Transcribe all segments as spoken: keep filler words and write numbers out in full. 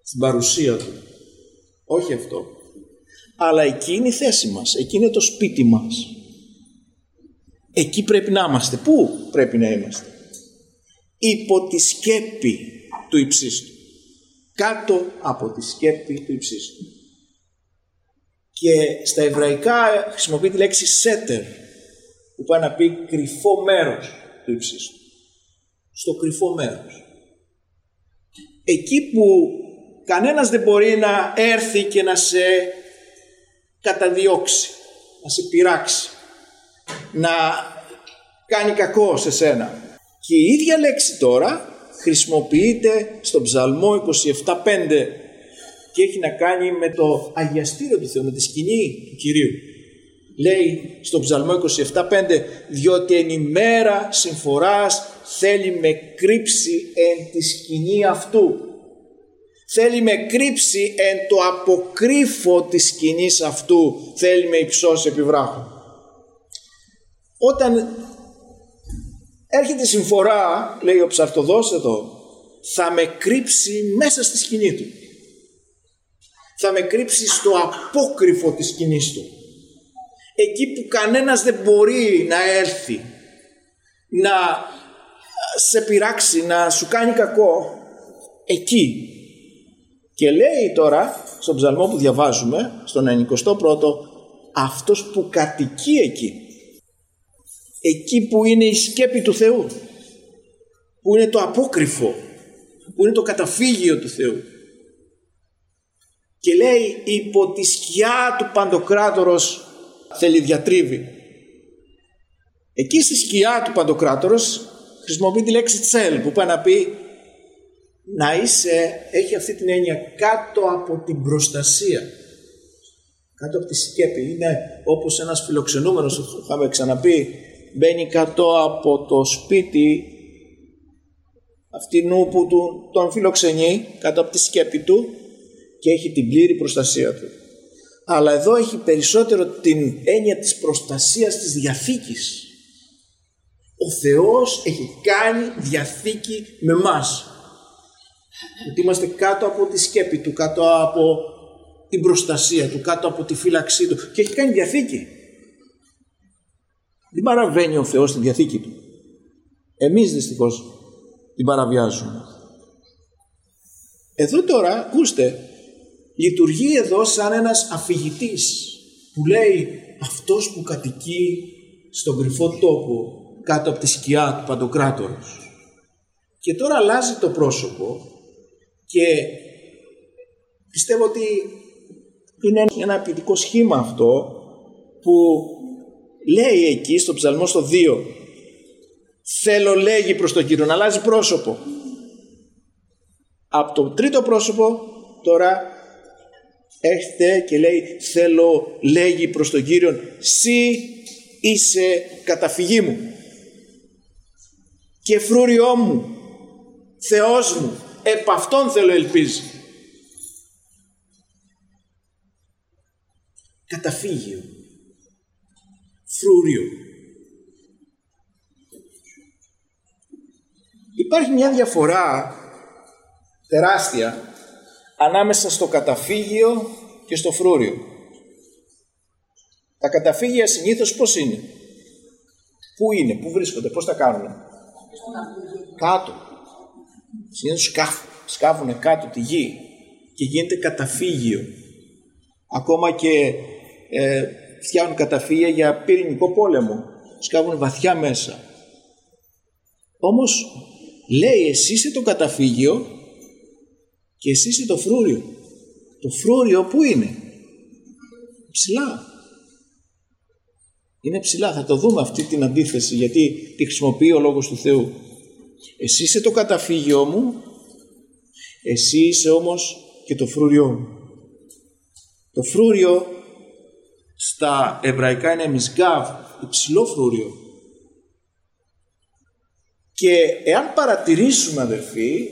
στην παρουσία του. Όχι αυτό. Αλλά εκεί είναι η θέση μας, εκεί είναι το σπίτι μας. Εκεί πρέπει να είμαστε. Πού πρέπει να είμαστε? Υπό τη σκέπη του υψίστου. Κάτω από τη σκέπη του υψίστου. Και στα εβραϊκά χρησιμοποιεί τη λέξη σέτερ, που πάει να πει κρυφό μέρος του υψίστου. Στο κρυφό μέρος. Εκεί που κανένας δεν μπορεί να έρθει και να σε καταδιώξει, να σε πειράξει, να κάνει κακό σε σένα. Και η ίδια λέξη τώρα χρησιμοποιείται στον Ψαλμό είκοσι επτά πέντε και έχει να κάνει με το αγιαστήριο του Θεού, με τη σκηνή του Κυρίου. Λέει στον Ψαλμό είκοσι επτά πέντε, διότι εν ημέρα συμφοράς θέλει με κρύψει εν τη σκηνή αυτού. Θέλει με κρύψει εν το αποκρύφο της σκηνής αυτού, θέλει με υψώσει επιβράχου. Όταν έρχεται συμφορά, λέει ο ψαρτοδός εδώ, θα με κρύψει μέσα στη σκηνή του. Θα με κρύψει στο απόκρυφο της σκηνής του. Εκεί που κανένας δεν μπορεί να έρθει, να σε πειράξει, να σου κάνει κακό. Εκεί. Και λέει τώρα, στον ψαλμό που διαβάζουμε, στον ενενηκοστό πρώτο, αυτός που κατοικεί εκεί. Εκεί που είναι η σκέπη του Θεού. Που είναι το απόκρυφο. Που είναι το καταφύγιο του Θεού. Και λέει, υπό τη σκιά του Παντοκράτορος θέλει διατρίβει. Εκεί στη σκιά του Παντοκράτορος χρησιμοποιεί τη λέξη τσέλ, που πάει να πει να είσαι, έχει αυτή την έννοια, κάτω από την προστασία, κάτω από τη σκέπη. Είναι όπως ένας φιλοξενούμενος, που είχαμε ξαναπεί, μπαίνει κάτω από το σπίτι αυτινού που του, τον φιλοξενεί, κάτω από τη σκέπη του, και έχει την πλήρη προστασία του. Αλλά εδώ έχει περισσότερο την έννοια της προστασίας της διαθήκης. Ο Θεός έχει κάνει διαθήκη με μας. Ότι είμαστε κάτω από τη σκέπη του, κάτω από την προστασία του, κάτω από τη φύλαξή του, και έχει κάνει διαθήκη. Δεν παραβαίνει ο Θεός τη διαθήκη του. Εμείς δυστυχώς την παραβιάζουμε. Εδώ τώρα, ακούστε, λειτουργεί εδώ σαν ένας αφηγητής που λέει αυτός που κατοικεί στον κρυφό τόπο κάτω από τη σκιά του Παντοκράτορος. Και τώρα αλλάζει το πρόσωπο και πιστεύω ότι είναι ένα ποιητικό σχήμα αυτό που λέει εκεί στο Ψαλμό στο δύο, θέλω λέγει προς τον Κύριο, να αλλάζει πρόσωπο. Από το τρίτο πρόσωπο τώρα έρχεται και λέει θέλω λέγει προς τον Κύριο, σύ είσαι καταφυγή μου και φρούριό μου, Θεός μου, επ' αυτόν θέλω ελπίζει. Καταφύγιο, φρούριο. Υπάρχει μια διαφορά τεράστια ανάμεσα στο καταφύγιο και στο φρούριο. Τα καταφύγια συνήθως πώς είναι? Πού είναι, πού βρίσκονται, πώς τα κάνουν? Κάτω. Συνήθως σκάφουν, σκάβουν κάτω τη γη και γίνεται καταφύγιο. Ακόμα και ε, φτιάχνουν καταφύγια για πυρηνικό πόλεμο. Σκάβουν βαθιά μέσα. Όμως λέει εσύ είσαι το καταφύγιο και εσύ είσαι το φρούριο. Το φρούριο πού είναι? Ψηλά. Είναι ψηλά. Θα το δούμε αυτή την αντίθεση, γιατί τη χρησιμοποιεί ο Λόγος του Θεού. Εσύ είσαι το καταφύγιο μου, εσύ είσαι όμως και το φρούριό μου. Το φρούριο στα εβραϊκά είναι μισγκάβ, υψηλό φρούριο. Και εάν παρατηρήσουμε, αδερφοί,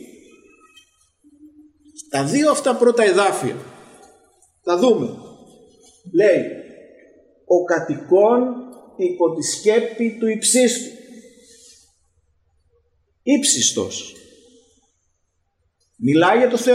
τα δύο αυτά πρώτα εδάφια, τα δούμε. Λέει, ο κατοικών υπό τη σκέπη του υψίστου. Ήψιστος. Μιλάει για το Θεό.